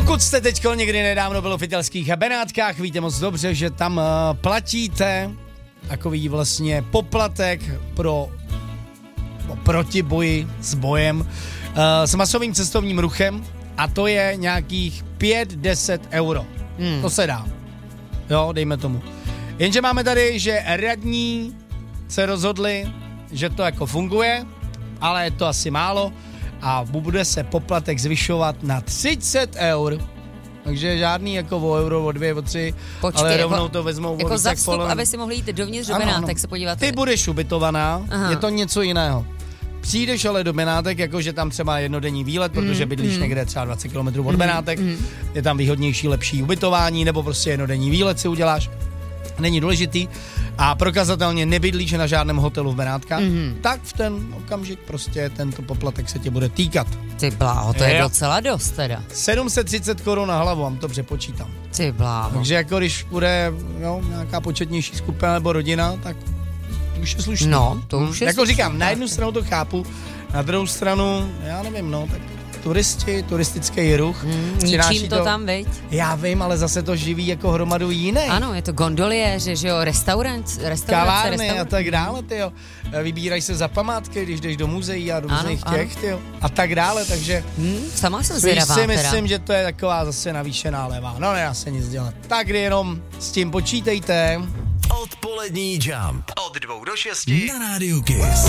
Pokud jste teď někdy nedávno byl v italských Benátkách, víte moc dobře, že tam platíte takový vlastně poplatek proti boji s bojem s masovým cestovním ruchem a to je nějakých 5-10 euro. To se dá. Jo, dejme tomu. Jenže máme tady, že radní se rozhodli, že to jako funguje, ale je to asi málo a bude se poplatek zvyšovat na 30 eur. Takže žádný jako o euro, o 2, o 3, ale rovnou to vezmou jako za vstup, aby si mohli jít dovnitř do Benátek se podívat. Ty budeš ubytovaná, je to něco jiného. Přijdeš ale do Benátek, jakože tam třeba jednodenní výlet, protože bydlíš někde třeba 20 km od Benátek, je tam výhodnější, lepší ubytování, nebo prostě jednodenní výlet si uděláš. Není důležitý a prokazatelně nebydlíš na žádném hotelu v Benátkách, tak v ten okamžik prostě tento poplatek se tě bude týkat. Ty bláho, to je docela dost teda. 730 korun na hlavu, vám to přepočítám. Ty bláho. Takže jako když bude nějaká početnější skupina nebo rodina, tak to už je slušný. No, to už je jako slušný, říkám, na jednu stranu to chápu, na druhou stranu, já nevím, tak turistický ruh. Ničím to tam, viď? Já vím, ale zase to živí jako hromadu jiný. Ano, je to gondoliéři, že jo, restaurace, kavárny a tak dále, tyjo. Vybírají se za památky, když jdeš do muzeí a do různých těch, tyjo. A tak dále, takže... sama jsem zvědavá si myslím, že to je taková zase navýšená levá. No nedá se nic dělat. Tak jenom s tím počítejte. Odpolední Jump. Od 2 do 6 na Rádiu Kiss.